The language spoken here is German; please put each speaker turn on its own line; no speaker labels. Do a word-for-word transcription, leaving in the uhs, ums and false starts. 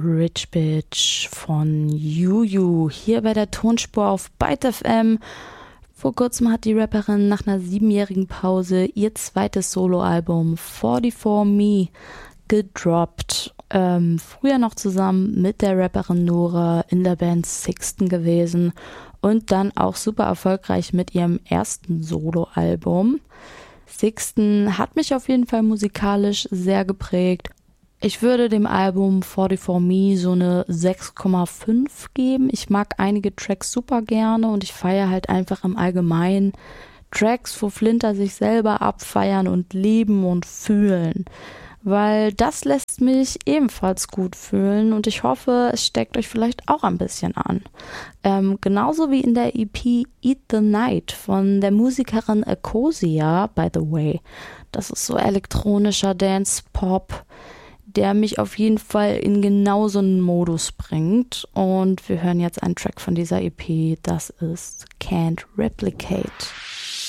Rich Bitch von Juju hier bei der Tonspur auf Byte F M. Vor kurzem hat die Rapperin nach einer siebenjährigen Pause ihr zweites Soloalbum forty-four Me gedroppt. Ähm, früher noch zusammen mit der Rapperin Nora in der Band Sixten gewesen und dann auch super erfolgreich mit ihrem ersten Soloalbum. Sixten hat mich auf jeden Fall musikalisch sehr geprägt. Ich würde dem Album forty-four Me so eine sechs Komma fünf geben. Ich mag einige Tracks super gerne und ich feiere halt einfach im Allgemeinen Tracks, wo Flinter sich selber abfeiern und lieben und fühlen. Weil das lässt mich ebenfalls gut fühlen und ich hoffe, es steckt euch vielleicht auch ein bisschen an. Ähm, genauso wie in der E P Eat the Night von der Musikerin Ecosia, by the way. Das ist so elektronischer Dance-Pop, der mich auf jeden Fall in genau so einen Modus bringt. Und wir hören jetzt einen Track von dieser E P, das ist Can't Replicate.